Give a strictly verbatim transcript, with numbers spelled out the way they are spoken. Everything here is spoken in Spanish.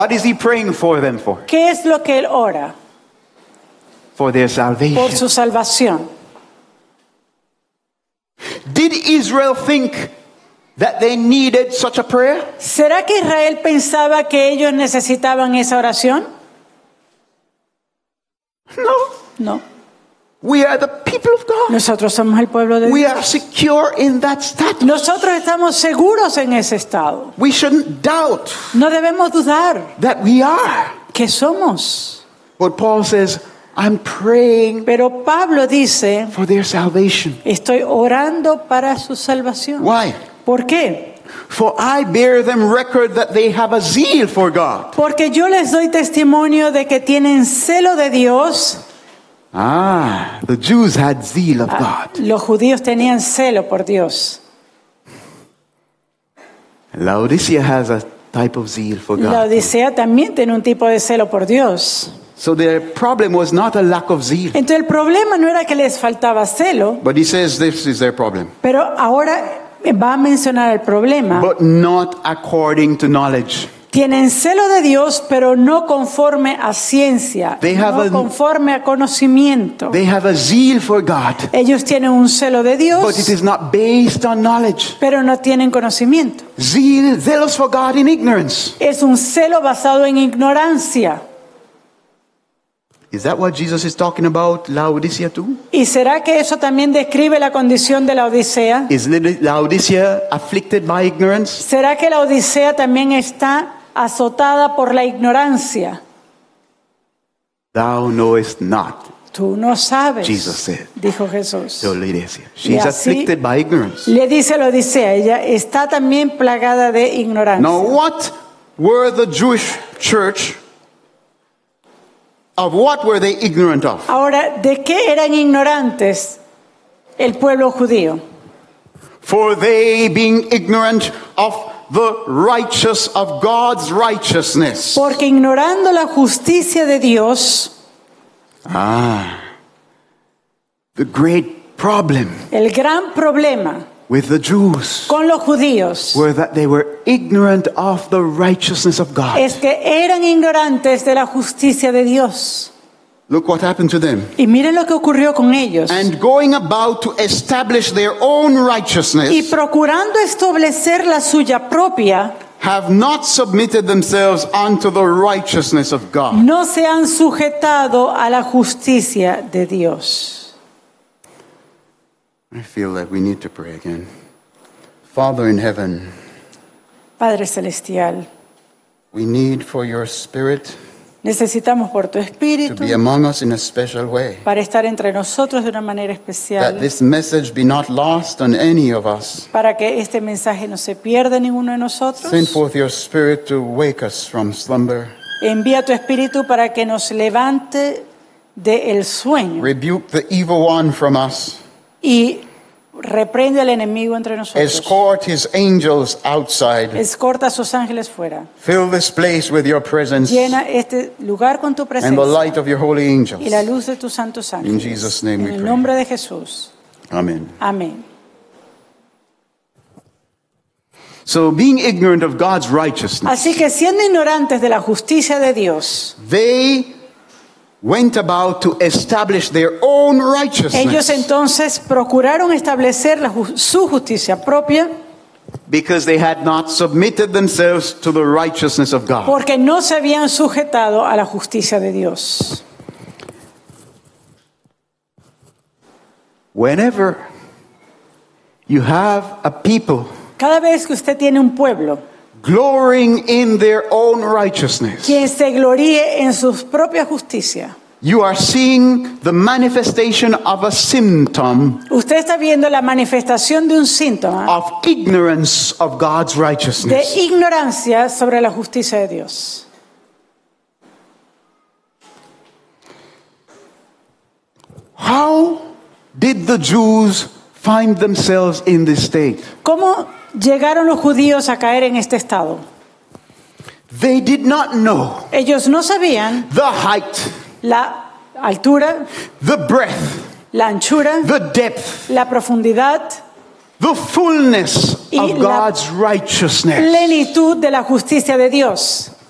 What is he praying for them for? ¿Qué es lo que él ora? For their salvation. Por su salvación. Did Israel think that they needed such a prayer? ¿Será que Israel pensaba que ellos necesitaban esa oración? No. No. We are the people of God. Nosotros somos el pueblo de We Dios. are secure in that status. Nosotros estamos seguros en ese estado. We shouldn't doubt No debemos dudar that we are. que somos. But Paul says, I'm praying Pero Pablo dice, for their salvation. estoy orando para su salvación. Why? ¿Por qué? For I bear them record that they have a zeal for God. Porque yo les doy testimonio de que tienen celo de Dios. Ah, the Jews had zeal of God. Los judíos tenían celo por Dios. Laodicea has a type of zeal for La God. Odisea también tiene un tipo de celo por Dios. So their problem was not a lack of zeal. Entonces el problema no era que les faltaba celo, But he says this is their problem. pero ahora va a mencionar el problema. But not according to knowledge. Tienen celo de Dios, pero no conforme a ciencia, They have no a- conforme a conocimiento. They have a zeal for God. Ellos tienen un celo de But it Dios, is not based on knowledge. pero no tienen conocimiento. Zeal, zealous for God in ignorance. Es un celo basado en ignorancia. Is that what Jesus is talking about, Laodicea too? ¿Y será que eso también describe la condición de la Odisea? Is Laodicea afflicted by ignorance? ¿Será que la Odisea también está azotada por la ignorancia? Thou knowest not, Tú no sabes, Jesus said. dijo Jesús. Laodicea. Y She's así afflicted by ignorance. le dice a la Odisea, ella está también plagada de ignorancia. Now, what were the Jewish church? Of what were they ignorant of? Ahora, ¿de qué eran ignorantes el pueblo judío? For they being ignorant of the righteous of God's righteousness. Porque ignorando la justicia de Dios, Ah, the great problem el gran problema with the Jews con los judíos were that they were ignorant of the righteousness of God. es que eran ignorantes de la justicia de Dios. Look what happened to them. Y miren lo que ocurrió con ellos. And going about to establish their own Y righteousness, procurando establecer la suya propia, have not submitted themselves unto the righteousness of God. no se han sujetado a la justicia de Dios. I feel that we need to pray again. Father in heaven, Padre Celestial, we need for your Spirit necesitamos por tu to Espíritu be among us in a special way. para estar entre nosotros de una manera That especial, this message be not lost on any of us. para que este mensaje no se pierda en ninguno de nosotros. Send forth your Spirit to wake us from slumber. Envía tu Espíritu para que nos levante del sueño Rebuke the evil one from us. y reprende al enemigo entre nosotros. Escort his angels outside. Escorta a sus ángeles fuera. Fill this place with your presence Llena este lugar con tu and the presencia light of your holy angels. y la luz de tus santos ángeles. In Jesus' name we En el pray. nombre de Jesús. Amen. Amén. So being ignorant of God's righteousness, Así que siendo ignorantes de la justicia de Dios, they went about to establish their own ellos righteousness entonces procuraron establecer la ju- su justicia propia because they had not submitted themselves to the righteousness of God. porque no se habían sujetado a la justicia de Dios. Whenever you have a people Cada vez que usted tiene un pueblo glorying in their own righteousness, quien se gloríe en su propia justicia, you are seeing the manifestation of a symptom usted está viendo la manifestación de un síntoma of ignorance of God's de righteousness. ignorancia sobre la justicia de Dios. How did the Jews find themselves in this state? ¿Cómo llegaron los judíos a caer en este estado? They did not know Ellos no sabían the height, la altura, the breadth, la anchura, the depth, la profundidad, the fullness Y of la God's righteousness. plenitud de la justicia de Dios.